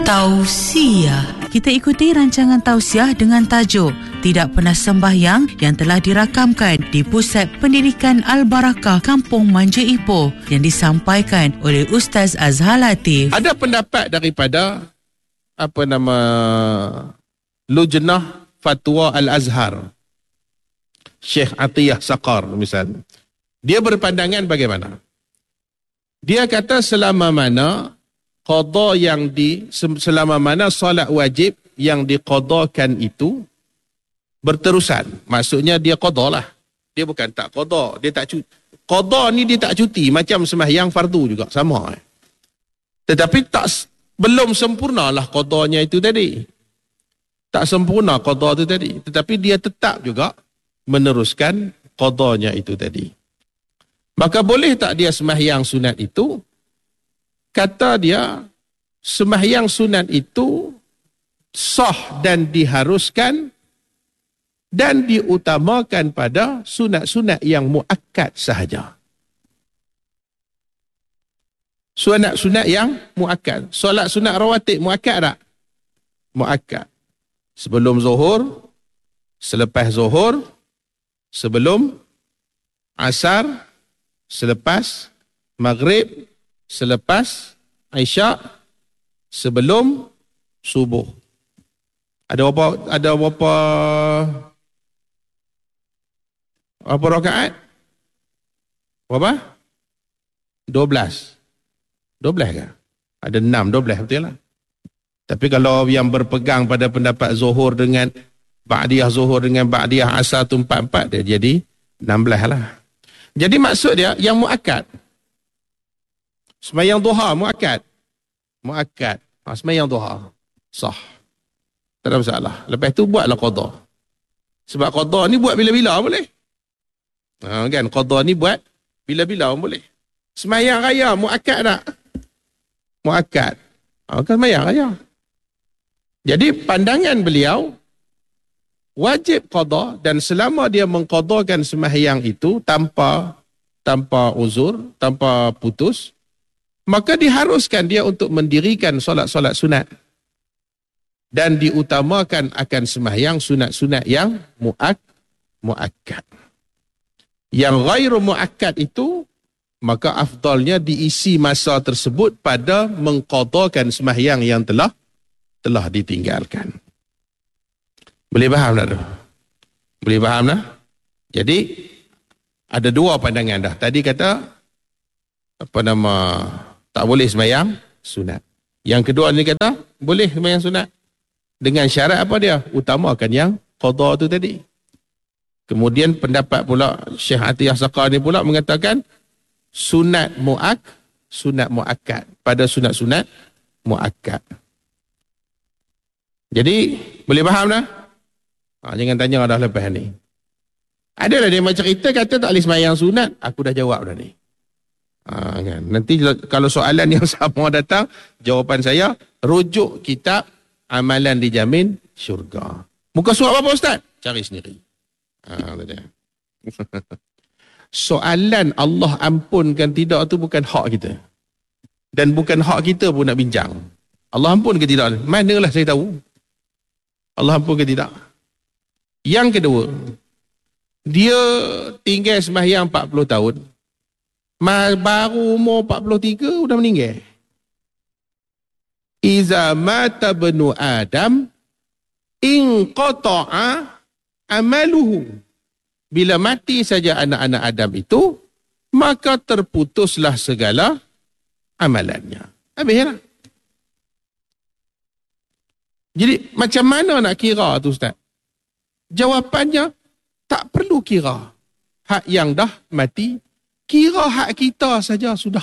Tausiah. Kita ikuti rancangan tausiah dengan tajuk Tidak Pernah Sembahyang yang telah dirakamkan di Pusat Pendidikan Al-Barakah Kampung Manja Ipoh yang disampaikan oleh Ustaz Azhar Latif. Ada pendapat daripada Lujnah Fatwa Al-Azhar, Syekh Atiyah Saqar misalnya. Dia berpandangan bagaimana? Dia kata selama mana solat wajib yang diqadakan itu berterusan, maksudnya dia qada lah. Dia bukan tak qada, dia tak cuti. Qada ni dia tak cuti, macam sembahyang fardu juga sama. Tetapi belum sempurnalah qadanya itu tadi. Tak sempurna qada itu tadi, tetapi dia tetap juga meneruskan qadanya itu tadi. Maka boleh tak dia sembahyang sunat itu? Kata dia, sembahyang sunat itu sah dan diharuskan dan diutamakan pada sunat-sunat yang muakkad sahaja. Sunat-sunat yang muakkad. Solat sunat rawatib muakkad tak? Muakkad. Sebelum zuhur, selepas zuhur, sebelum asar, selepas maghrib, selepas Isyak, sebelum subuh. Ada berapa rakaat? Berapa? 12. 12 ke? Ada 6, 12 betul lah. Tapi kalau yang berpegang pada pendapat zuhur dengan ba'diyah zuhur dengan ba'diyah asar tu 4-4, dia jadi 16 lah. Jadi maksud dia yang muakkad. Sembahyang duha muakkad. Muakkad. Sembahyang duha sah. Tak ada masalah. Lepas tu buatlah qada. Sebab qada ni buat bila-bila boleh. Kan qada ni buat bila-bila boleh. Sembahyang raya muakkad tak? Muakkad. Kan sembahyang raya. Jadi pandangan beliau wajib qada, dan selama dia mengqadakan sembahyang itu tanpa uzur, tanpa putus, maka diharuskan dia untuk mendirikan solat-solat sunat dan diutamakan akan sembahyang sunat-sunat yang muakkad. Yang ghairu muakkad itu, maka afdalnya diisi masa tersebut pada mengqadakan sembahyang yang telah ditinggalkan. Boleh faham tak tu? Boleh faham tak? Jadi ada dua pandangan dah. Tadi kata tak boleh sembahyang sunat. Yang kedua ni kata boleh sembahyang sunat. Dengan syarat apa dia? Utamakan yang qada tu tadi. Kemudian pendapat pula Syekh Atiyah Saqar ni pula mengatakan sunat muakkad pada sunat-sunat muakkad. Jadi boleh faham dah? Jangan tanya dah lepas ni. Adalah dia macam cerita kata tak boleh sembahyang sunat, aku dah jawab dah ni. Kan? Nanti kalau soalan yang sama datang, jawapan saya rujuk kitab Amalan Dijamin Syurga. Muka surat apa Ustaz? Cari sendiri. Soalan Allah ampunkan tidak tu bukan hak kita. Dan bukan hak kita pun nak bincang. Allah ampun ke tidak? Manalah saya tahu. Allah ampun ke tidak? Yang kedua, dia tinggal sembahyang 40 tahun. Baru umur 43 sudah meninggal. Iza mata benu Adam inqata'a amaluhu. Bila mati saja anak-anak Adam itu, maka terputuslah segala amalannya. Habislah. Jadi macam mana nak kira tu Ustaz? Jawapannya tak perlu kira hak yang dah mati. Kira hak kita saja sudah.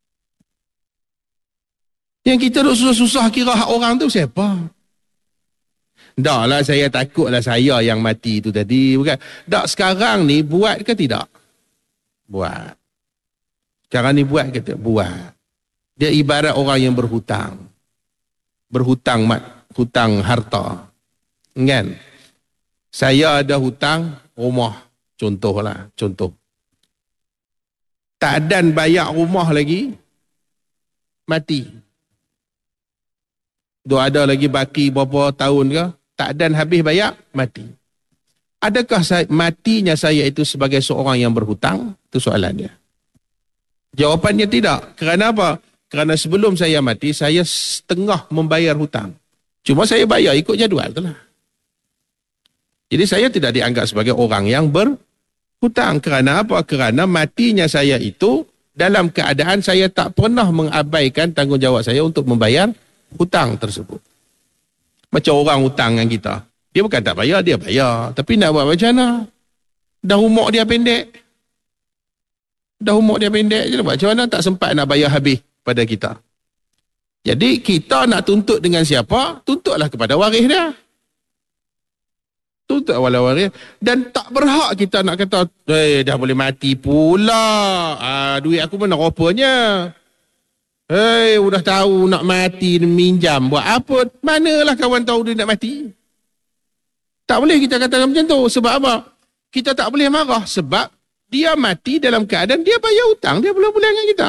Yang kita duk susah-susah kira hak orang tu siapa? Dah lah saya takutlah saya yang mati tu tadi. Bukan. Tak sekarang ni buat ke tidak? Buat. Sekarang ni buat ke tidak? Buat. Dia ibarat orang yang berhutang. Hutang harta. Kan? Saya ada hutang rumah. Contoh. Tak dan bayar rumah lagi, mati. Duk ada lagi baki berapa tahun ke, tak dan habis bayar, mati. Adakah matinya saya itu sebagai seorang yang berhutang? Itu soalannya. Jawapannya tidak. Kerana apa? Kerana sebelum saya mati, saya setengah membayar hutang. Cuma saya bayar ikut jadual tu lah. Jadi saya tidak dianggap sebagai orang yang berhutang. Kerana apa? Kerana matinya saya itu dalam keadaan saya tak pernah mengabaikan tanggungjawab saya untuk membayar hutang tersebut. Macam orang hutang dengan kita. Dia bukan tak bayar, dia bayar. Tapi nak buat macam mana? Dah umur dia pendek. Je buat macam mana? Tak sempat nak bayar habis pada kita. Jadi kita nak tuntut dengan siapa? Tuntutlah kepada waris dia. Tuntut wala waris. Dan tak berhak kita nak kata, dah boleh mati pula. Duit aku mana rupanya. Udah tahu nak mati, minjam. Buat apa? Manalah kawan tahu dia nak mati? Tak boleh kita katakan macam tu. Sebab apa? Kita tak boleh marah. Sebab dia mati dalam keadaan dia bayar hutang. Dia boleh dengan kita.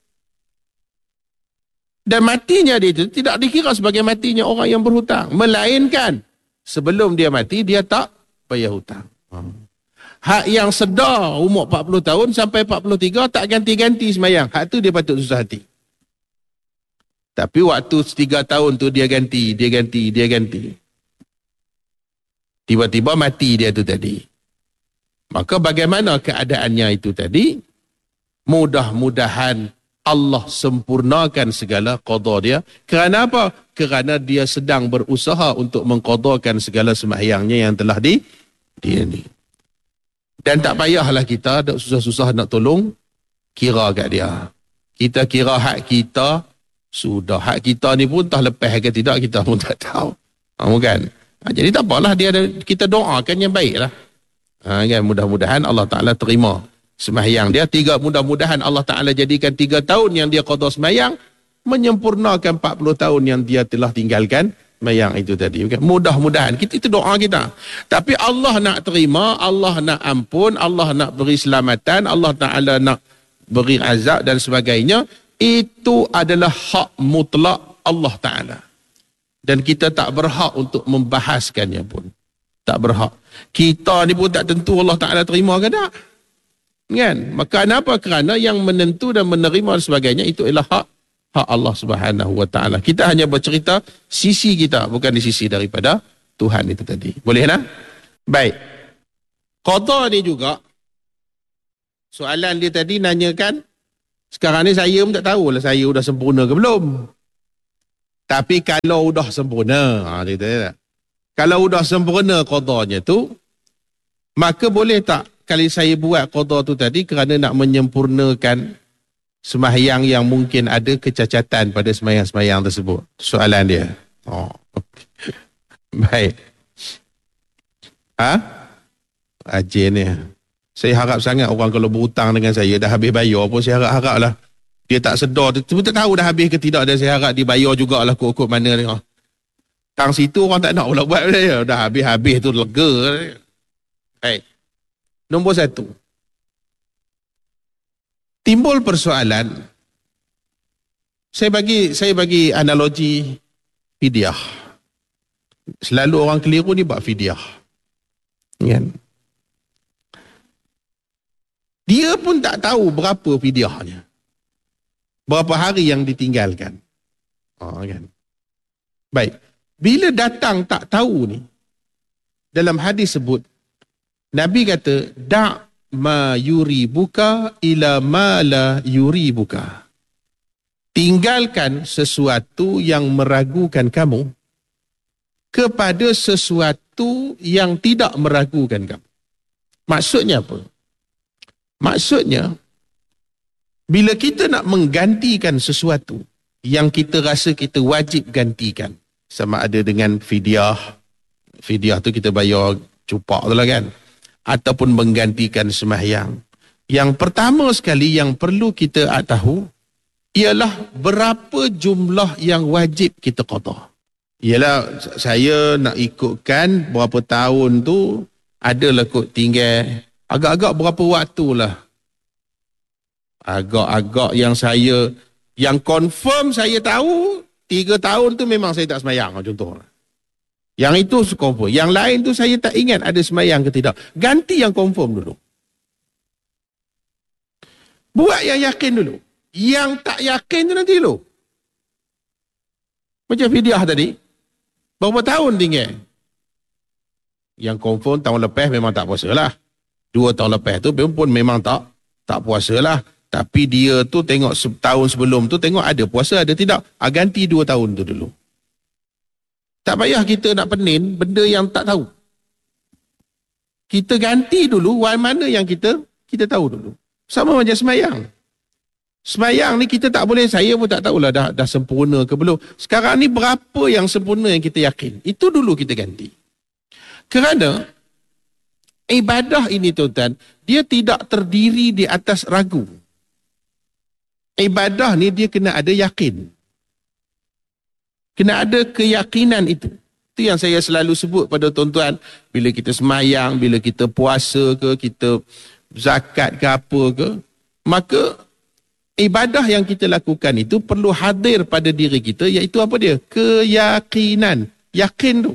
Dan matinya dia itu tidak dikira sebagai matinya orang yang berhutang. Melainkan sebelum dia mati, dia tak bayar hutang. Hak yang sedar umur 40 tahun sampai 43 tak ganti-ganti semayang. Hak tu dia patut susah hati. Tapi waktu 3 tahun tu dia ganti. Tiba-tiba mati dia tu tadi. Maka bagaimana keadaannya itu tadi? Mudah-mudahan Allah sempurnakan segala qada dia. Kerana apa? Kerana dia sedang berusaha untuk mengqadakan segala sembahyangnya yang telah dia ni. Dan tak payahlah kita susah-susah nak tolong kira kat dia. Kita kira hak kita, sudah hak kita ni pun entah lepas ke tidak kita pun tak tahu. Bukan? Jadi tak apalah, kita doakan yang baiklah. Kan? Mudah-mudahan Allah Ta'ala terima sembahyang dia. Mudah-mudahan Allah Ta'ala jadikan 3 tahun yang dia qada sembahyang menyempurnakan 40 tahun yang dia telah tinggalkan sembahyang itu tadi. Okay? Mudah-mudahan. Itu doa kita. Tapi Allah nak terima, Allah nak ampun, Allah nak beri selamatan, Allah Ta'ala nak beri azab dan sebagainya. Itu adalah hak mutlak Allah Ta'ala. Dan kita tak berhak untuk membahaskannya pun. Tak berhak. Kita ni pun tak tentu Allah Ta'ala terima ke tak. Kan? Maka kenapa? Kerana yang menentu dan menerima dan sebagainya itu adalah hak Allah Subhanahu Wa Ta'ala. Kita hanya bercerita sisi kita, bukan di sisi daripada Tuhan itu tadi. Boleh tak? Baik. Qada ni juga, soalan dia tadi nanyakan, sekarang ni saya pun tak tahulah saya sudah sempurna ke belum. Tapi kalau sudah sempurna, dia kata, kalau sudah sempurna qadanya tu, maka boleh tak kalau saya buat qada tu tadi kerana nak menyempurnakan sembahyang yang mungkin ada kecacatan pada sembahyang-sembahyang tersebut? Soalan dia. Baik. Rajin ni. Saya harap sangat orang kalau berhutang dengan saya dah habis bayar pun saya harap lah. Dia tak sedar, dia tak tahu dah habis ke tidak, dan saya harap dibayar jugalah kod-kod mana ni. Tang situ orang tak nak pula buat dia. Dah habis-habis tu lega. Baik. Nombor 1. Timbul persoalan. Saya bagi analogi fidyah. Selalu orang keliru ni buat fidyah. Kan? Dia pun tak tahu berapa fidyahnya. Berapa hari yang ditinggalkan. Kan? Baik. Bila datang tak tahu ni, dalam hadis sebut, Nabi kata, da' ma yuri buka ila ma la yuri buka. Tinggalkan sesuatu yang meragukan kamu kepada sesuatu yang tidak meragukan kamu. Maksudnya apa? Maksudnya, bila kita nak menggantikan sesuatu yang kita rasa kita wajib gantikan, sama ada dengan fidyah tu kita bayar cupak tu lah kan, ataupun menggantikan sembahyang. Yang pertama sekali yang perlu kita tahu ialah berapa jumlah yang wajib kita qada. Ialah saya nak ikutkan berapa tahun tu, adalah kot tinggal agak-agak berapa waktu lah. Agak-agak yang confirm saya tahu 3 tahun tu memang saya tak semayang, contoh. Yang itu confirm. Yang lain tu saya tak ingat ada semayang ke tidak. Ganti yang confirm dulu. Buat yang yakin dulu. Yang tak yakin tu nanti dulu. Macam fidyah tadi. Berapa tahun tinggal? Yang confirm tahun lepas memang tak puasa lah. 2 tahun lepas tu pun memang tak puasa lah. Tapi dia tu tengok setahun sebelum tu tengok ada puasa ada tidak. Ganti 2 tahun tu dulu. Tak payah kita nak penin benda yang tak tahu. Kita ganti dulu mana yang kita tahu dulu. Sama macam semayang. Semayang ni kita tak boleh, saya pun tak tahulah dah sempurna ke belum. Sekarang ni berapa yang sempurna yang kita yakin. Itu dulu kita ganti. Kerana ibadah ini tuan-tuan, dia tidak terdiri di atas ragu. Ibadah ni dia kena ada yakin. Kena ada keyakinan itu. Itu yang saya selalu sebut pada tuan-tuan. Bila kita semayang, bila kita puasa ke, kita zakat ke apa ke, maka ibadah yang kita lakukan itu perlu hadir pada diri kita, iaitu apa dia? Keyakinan. Yakin tu.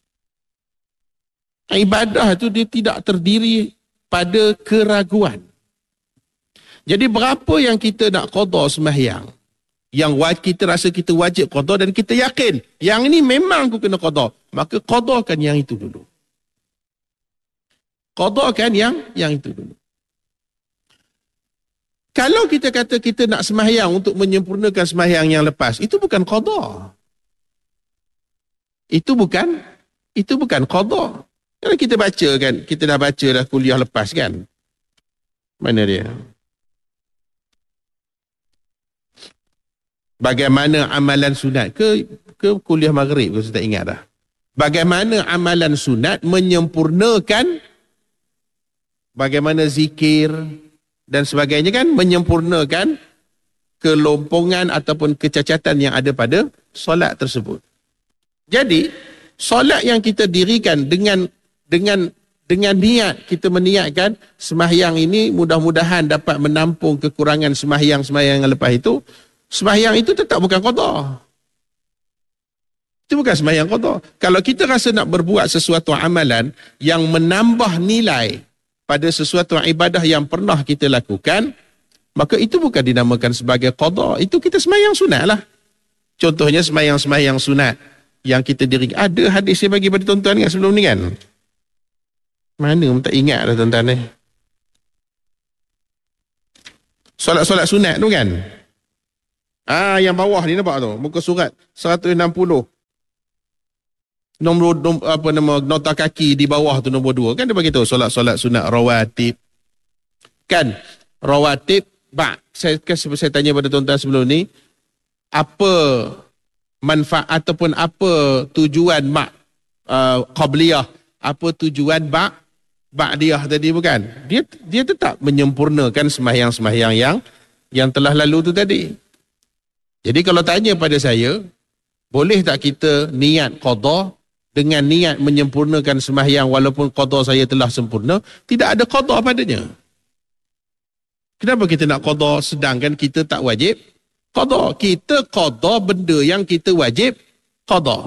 Ibadah itu dia tidak terdiri pada keraguan. Jadi berapa yang kita nak qada sembahyang, yang kita rasa kita wajib qada dan kita yakin, yang ini memang aku kena qada, maka qadakan yang itu dulu. Qadakan yang itu dulu. Kalau kita kata kita nak sembahyang untuk menyempurnakan sembahyang yang lepas, itu bukan qada. Itu bukan qada. Kalau kita baca kan, kita dah baca dah kuliah lepas kan. Mana dia? Bagaimana amalan sunat ke kuliah maghrib, saya tak ingat dah. Bagaimana amalan sunat menyempurnakan, bagaimana zikir dan sebagainya kan, menyempurnakan kelompongan ataupun kecacatan yang ada pada solat tersebut. Jadi, solat yang kita dirikan dengan niat, kita meniatkan sembahyang ini mudah-mudahan dapat menampung kekurangan sembahyang yang lepas itu, sembahyang itu tetap bukan qada. Itu bukan sembahyang qada. Kalau kita rasa nak berbuat sesuatu amalan yang menambah nilai pada sesuatu ibadah yang pernah kita lakukan, maka itu bukan dinamakan sebagai qada. Itu kita sembahyang sunat lah. Contohnya sembahyang sunat yang kita diri. Ada hadis saya bagi pada tuan-tuan kan sebelum ni kan? Mana pun tak ingat dah tuan-tuan ni. Solat-solat sunat tu kan? Yang bawah ni nampak tu, muka surat 160. Nota kaki di bawah tu nombor 2 kan dia bagi tahu solat-solat sunat rawatib. Kan? Rawatib saya tanya pada tuan-tuan sebelum ni, apa manfaat ataupun apa tujuan qabliyah, apa tujuan ba'diyah tadi bukan? Dia tetap menyempurnakan sembahyang-sembahyang yang telah lalu tu tadi. Jadi kalau tanya pada saya, boleh tak kita niat qada dengan niat menyempurnakan sembahyang walaupun qada saya telah sempurna? Tidak ada qada padanya. Kenapa kita nak qada sedangkan kita tak wajib qada? Kita qada benda yang kita wajib qada.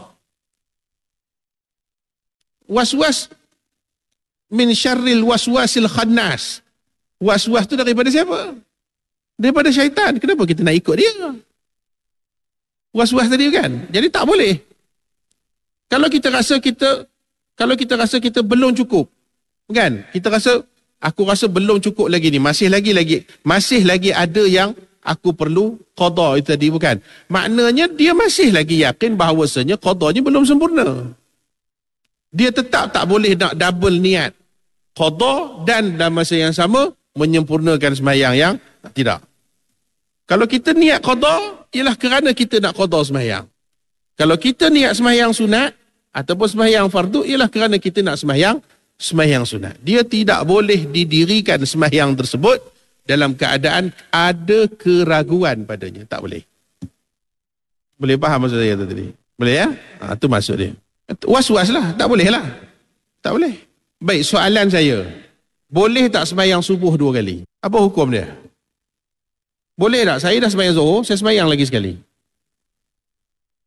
Waswas min syarril waswasil khannas. Waswas tu daripada siapa? Daripada syaitan. Kenapa kita nak ikut dia? Was-was tadi kan. Jadi tak boleh. Kalau kita rasa kita belum cukup, kan? Aku rasa belum cukup lagi ni. Masih lagi ada yang aku perlu qada itu tadi bukan? Maknanya dia masih lagi yakin bahawasanya qadanya belum sempurna. Dia tetap tak boleh nak double niat qada dan dalam masa yang sama menyempurnakan sembahyang yang tidak. Kalau kita niat qada, ialah kerana kita nak qada sembahyang. Kalau kita niat sembahyang sunat ataupun sembahyang fardu, ialah kerana kita nak sembahyang sunat. Dia tidak boleh didirikan sembahyang tersebut dalam keadaan ada keraguan padanya. Tak boleh. Boleh faham maksud saya tadi? Boleh ya? Itu maksud dia. Was-was lah. Tak boleh lah. Tak boleh. Baik, soalan saya. Boleh tak sembahyang subuh 2 kali? Apa hukum dia? Boleh tak? Saya dah sembahyang zuhur, saya sembahyang lagi sekali.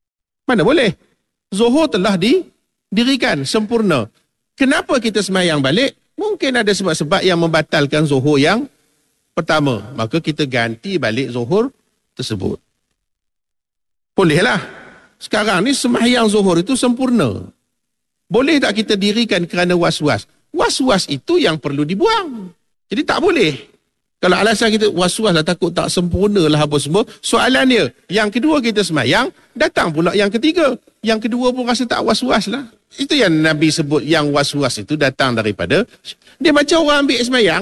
Mana boleh? Zuhur telah didirikan sempurna. Kenapa kita semayang balik? Mungkin ada sebab-sebab yang membatalkan zuhur yang pertama. Maka kita ganti balik zuhur tersebut. Bolehlah. Sekarang ni semayang zuhur itu sempurna. Boleh tak kita dirikan kerana was-was? Was-was itu yang perlu dibuang. Jadi tak boleh. Kalau alasan kita was-was lah, takut tak sempurna lah apa semua. Soalan dia, yang kedua kita semayang, datang pula yang ketiga. Yang kedua pun rasa tak was-was lah. Itu yang Nabi sebut, yang was-was itu datang daripada, dia macam orang ambil semayang,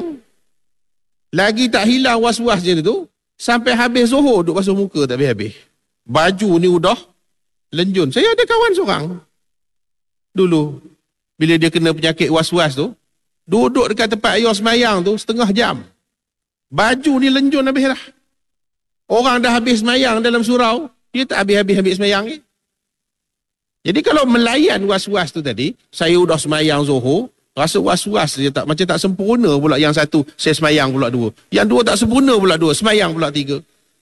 lagi tak hilang was-was je tu, sampai habis zuhur duduk basuh muka tak habis-habis. Baju ni udah lenjun. Saya ada kawan seorang dulu, bila dia kena penyakit was-was tu, duduk dekat tempat air semayang tu setengah jam. Baju ni lenjun habis lah. Orang dah habis semayang dalam surau, dia tak habis-habis semayang ni. Jadi kalau melayan was-was tu tadi, saya udah semayang zuhur, rasa was-was dia tak, macam tak sempurna pula yang satu, saya semayang pula dua. Yang dua tak sempurna pula dua, semayang pula tiga.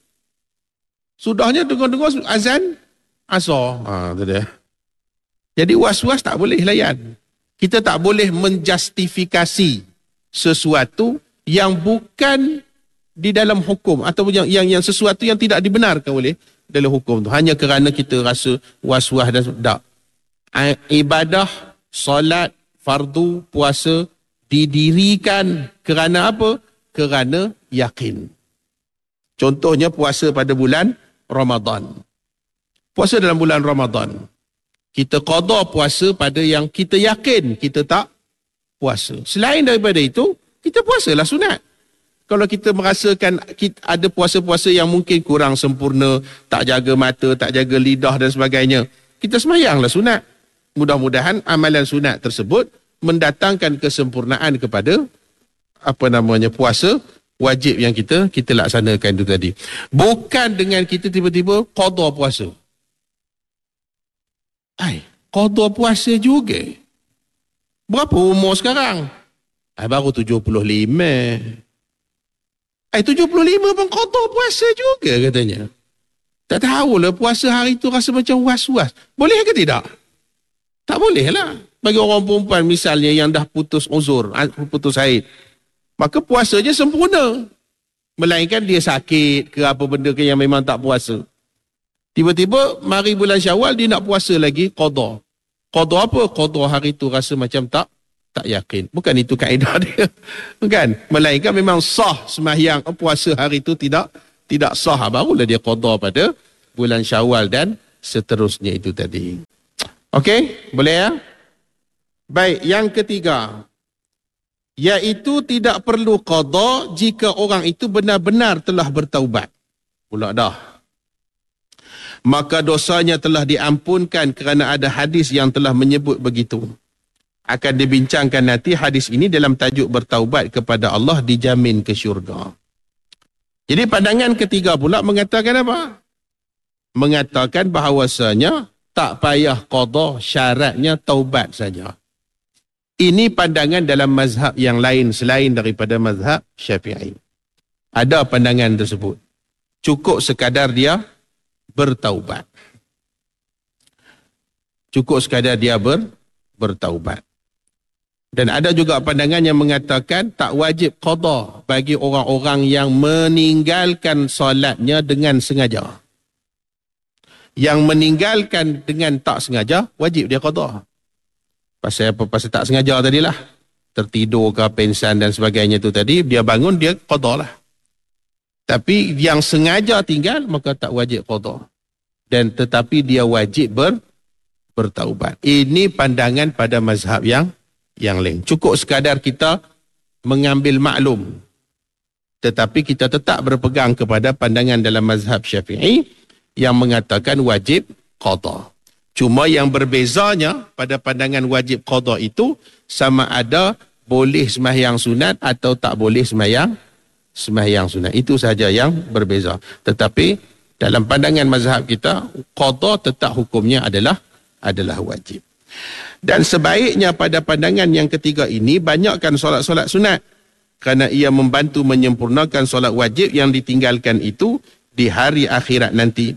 Sudahnya dengar-dengar azan asar. Tu dia. Jadi was-was tak boleh layan. Kita tak boleh menjustifikasi sesuatu yang bukan di dalam hukum, atau yang sesuatu yang tidak dibenarkan oleh dalam hukum tu, hanya kerana kita rasa was-was dan tak. Ibadah, solat, fardu, puasa didirikan kerana apa? Kerana yakin. Contohnya puasa pada bulan Ramadan. Puasa dalam bulan Ramadan, kita qada puasa pada yang kita yakin kita tak puasa. Selain daripada itu, kita puasalah sunat. Kalau kita merasakan ada puasa-puasa yang mungkin kurang sempurna, tak jaga mata, tak jaga lidah dan sebagainya, kita semayanglah sunat. Mudah-mudahan amalan sunat tersebut mendatangkan kesempurnaan kepada puasa wajib yang kita laksanakan itu tadi. Bukan dengan kita tiba-tiba qada puasa. Qada puasa juga. Berapa umur sekarang? Baru 75. 75 pun qada puasa juga katanya. Tak tahulah puasa hari tu rasa macam was-was. Boleh ke tidak? Tak boleh lah. Bagi orang perempuan misalnya yang dah putus uzur, putus haid, maka puasanya sempurna. Melainkan dia sakit ke apa benda ke yang memang tak puasa. Tiba-tiba mari bulan Syawal dia nak puasa lagi, qada. Qada apa? Qada hari tu rasa macam tak yakin. Bukan itu kaedah dia. Bukan. Melainkan memang sah sembahyang puasa hari itu tidak sah. Barulah dia qada pada bulan Syawal dan seterusnya itu tadi. Okey? Boleh ya? Baik, yang ketiga, iaitu tidak perlu qada jika orang itu benar-benar telah bertaubat. Pula dah. Maka dosanya telah diampunkan kerana ada hadis yang telah menyebut begitu. Akan dibincangkan nanti hadis ini dalam tajuk bertaubat kepada Allah dijamin ke syurga. Jadi pandangan ketiga pula mengatakan apa? Mengatakan bahawasanya tak payah qada, syaratnya taubat saja. Ini pandangan dalam mazhab yang lain selain daripada mazhab Syafi'i. Ada pandangan tersebut. Cukup sekadar dia bertaubat. Cukup sekadar dia bertaubat. Dan ada juga pandangan yang mengatakan tak wajib qada bagi orang-orang yang meninggalkan solatnya dengan sengaja. Yang meninggalkan dengan tak sengaja, wajib dia qada. Pasal apa? Pasal tak sengaja tadilah. Tertidur ke, pensan dan sebagainya tu tadi, dia bangun, dia qada lah. Tapi yang sengaja tinggal, maka tak wajib qada. Dan tetapi dia wajib bertaubat. Ini pandangan pada mazhab yang lain. Cukup sekadar kita mengambil maklum. Tetapi kita tetap berpegang kepada pandangan dalam mazhab Syafi'i yang mengatakan wajib qada. Cuma yang berbezanya pada pandangan wajib qada itu sama ada boleh sembahyang sunat atau tak boleh sembahyang sunat. Itu sahaja yang berbeza. Tetapi dalam pandangan mazhab kita, qada tetap hukumnya adalah wajib. Dan sebaiknya pada pandangan yang ketiga ini, banyakkan solat-solat sunat. Kerana ia membantu menyempurnakan solat wajib yang ditinggalkan itu di hari akhirat nanti.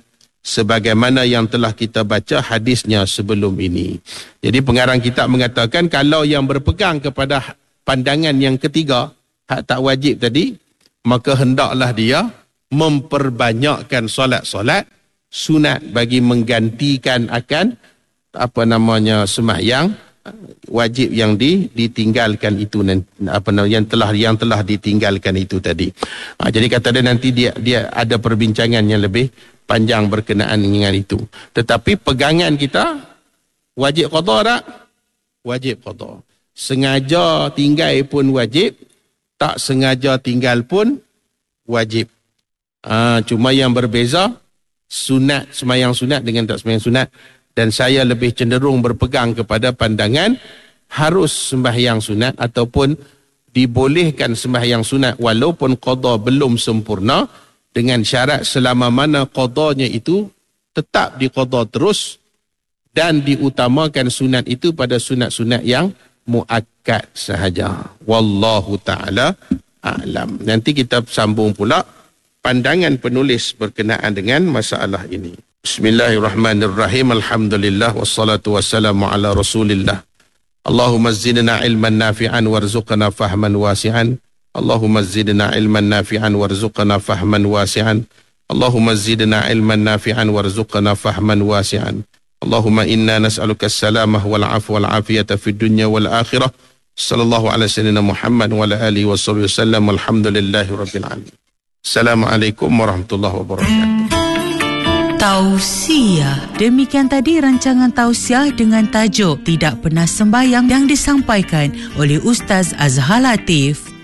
sebagaimana yang telah kita baca hadisnya sebelum ini. Jadi pengarang kitab mengatakan kalau yang berpegang kepada pandangan yang ketiga, hak tak wajib tadi, maka hendaklah dia memperbanyakkan solat-solat sunat bagi menggantikan akan sembahyang wajib yang ditinggalkan itu, yang telah ditinggalkan itu tadi. Jadi kata dia nanti dia ada perbincangan yang lebih panjang berkenaan dengan itu. Tetapi pegangan kita wajib qada tak? Wajib qada. Sengaja tinggal pun wajib, tak sengaja tinggal pun wajib. Cuma yang berbeza sunat, sembahyang sunat dengan tak sembahyang sunat. Dan saya lebih cenderung berpegang kepada pandangan harus sembahyang sunat ataupun dibolehkan sembahyang sunat walaupun qada belum sempurna, dengan syarat selama mana qadanya itu tetap diqada terus dan diutamakan sunat itu pada sunat-sunat yang muakkad sahaja. Wallahu ta'ala a'lam. Nanti kita sambung pula pandangan penulis berkenaan dengan masalah ini. Bismillahirrahmanirrahim. Alhamdulillah wassalatu wassalamu ala Rasulillah. Allahumma zidna ilman nafi'an warzuqna fahman wasi'an. Allahumma zidna ilman nafi'an warzuqna fahman wasi'an. Allahumma zidna ilman nafi'an warzuqna fahman wasi'an. Allahumma inna nas'aluka as-salamah wal 'afwa wal 'afiyata fid dunya wal akhirah. Sallallahu ala sayyidina Muhammad wa ala alihi washabbihi wasallam. Alhamdulillahi rabbil alamin. Assalamualaikum warahmatullahi wabarakatuh. Tausiah. Demikian tadi rancangan tausiah dengan tajuk Tidak Pernah Sembahyang yang disampaikan oleh Ustaz Azhar Latif.